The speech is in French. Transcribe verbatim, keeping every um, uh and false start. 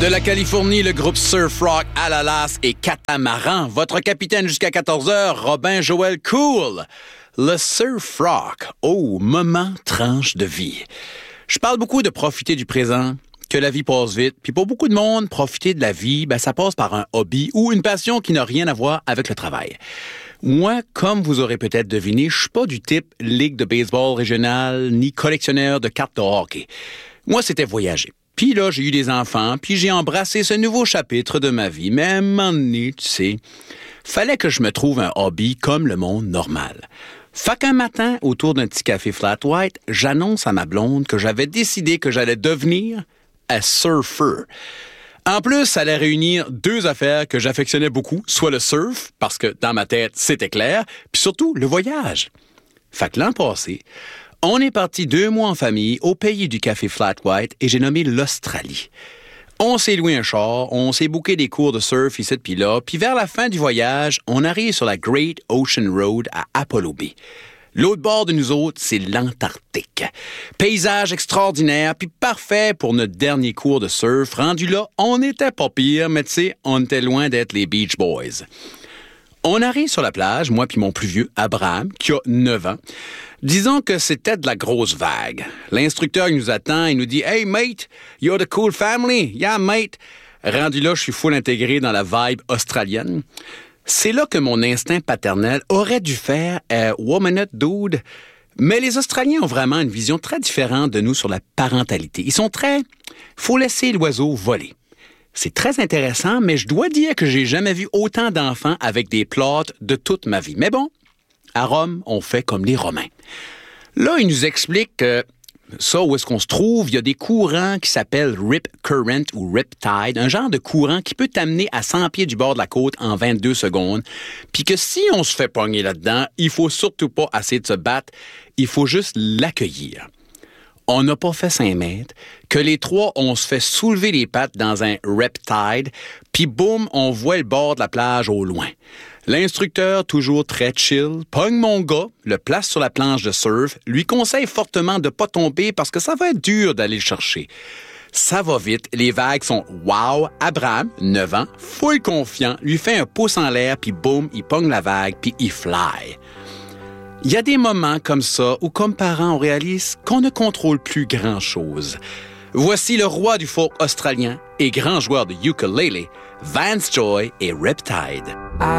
De la Californie, le groupe Surf Rock, Alalas et Catamaran. Votre capitaine jusqu'à quatorze heures, Robin Joël Cool. Le Surf Rock, oh, moment tranche de vie. Je parle beaucoup de profiter du présent, que la vie passe vite. Puis pour beaucoup de monde, profiter de la vie, ben, ça passe par un hobby ou une passion qui n'a rien à voir avec le travail. Moi, comme vous aurez peut-être deviné, je suis pas du type ligue de baseball régionale ni collectionneur de cartes de hockey. Moi, c'était voyager. Puis là, j'ai eu des enfants, puis j'ai embrassé ce nouveau chapitre de ma vie. Mais à un moment donné, tu sais, fallait que je me trouve un hobby comme le monde normal. Fait qu'un matin, autour d'un petit café flat white, j'annonce à ma blonde que j'avais décidé que j'allais devenir un surfer. En plus, ça allait réunir deux affaires que j'affectionnais beaucoup, soit le surf, parce que dans ma tête, c'était clair, puis surtout le voyage. Fait que l'an passé, on est parti deux mois en famille au pays du café flat white et j'ai nommé l'Australie. On s'est loué un char, on s'est booké des cours de surf ici puis là, puis vers la fin du voyage, on arrive sur la Great Ocean Road à Apollo Bay. L'autre bord de nous autres, c'est l'Antarctique. Paysage extraordinaire, puis parfait pour notre dernier cours de surf. Rendu là, on n'était pas pire, mais tu sais, on était loin d'être les Beach Boys. On arrive sur la plage, moi puis mon plus vieux, Abraham, qui a neuf ans. Disons que c'était de la grosse vague. L'instructeur il nous attend, il nous dit « Hey, mate, you're the cool family. Yeah, mate. » Rendu là, je suis full intégré dans la vibe australienne. C'est là que mon instinct paternel aurait dû faire euh, « One minute, dude ». Mais les Australiens ont vraiment une vision très différente de nous sur la parentalité. Ils sont très « faut laisser l'oiseau voler ». C'est très intéressant, mais je dois dire que j'ai jamais vu autant d'enfants avec des plots de toute ma vie. Mais bon, à Rome, on fait comme les Romains. Là, il nous explique que ça, où est-ce qu'on se trouve, il y a des courants qui s'appellent Rip Current ou Rip Tide, un genre de courant qui peut t'amener à cent pieds du bord de la côte en vingt-deux secondes, puis que si on se fait pogner là-dedans, il faut surtout pas essayer de se battre, il faut juste l'accueillir. On n'a pas fait cinq mètres, que les trois, on se fait soulever les pattes dans un Riptide, puis boum, on voit le bord de la plage au loin. L'instructeur, toujours très chill, pogne mon gars, le place sur la planche de surf, lui conseille fortement de pas tomber parce que ça va être dur d'aller le chercher. Ça va vite, les vagues sont wow. Abraham, neuf ans, full confiant, lui fait un pouce en l'air, puis boum, il pogne la vague, puis il fly. Il y a des moments comme ça où, comme parents, on réalise qu'on ne contrôle plus grand-chose. Voici le roi du folk australien et grand joueur de ukulélé, Vance Joy et Riptide.